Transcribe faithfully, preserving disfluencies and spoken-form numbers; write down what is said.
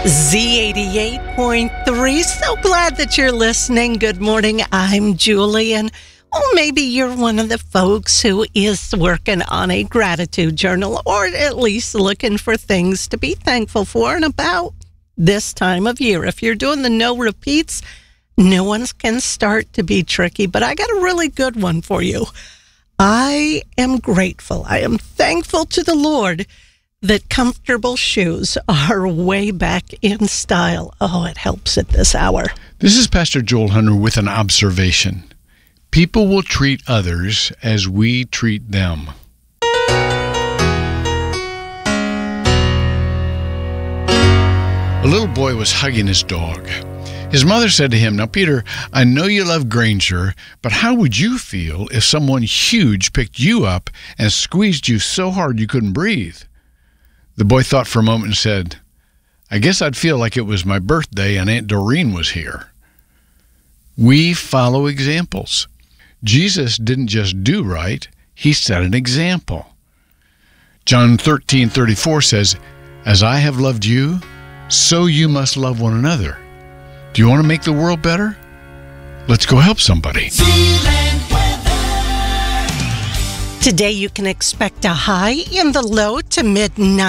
Z eighty-eight point three. So glad that you're listening. Good morning. I'm Julie, and oh, maybe you're one of the folks who is working on a gratitude journal, or at least looking for things to be thankful for and about this time of year. If you're doing the no repeats, new ones can start to be tricky, but I got a really good one for you. I am grateful. I am thankful to the Lord that comfortable shoes are way back in style. Oh, it helps at this hour. This is Pastor Joel Hunter with an observation. People will treat others as we treat them. A little boy was hugging his dog. His mother said to him, "Now, Peter, I know you love Granger, but how would you feel if someone huge picked you up and squeezed you so hard you couldn't breathe?" The boy thought for a moment and said, "I guess I'd feel like it was my birthday and Aunt Doreen was here." We follow examples. Jesus didn't just do right, he set an example. John thirteen thirty-four says, "As I have loved you, so you must love one another." Do you want to make the world better? Let's go help somebody. Today you can expect a high in the low to mid nineties.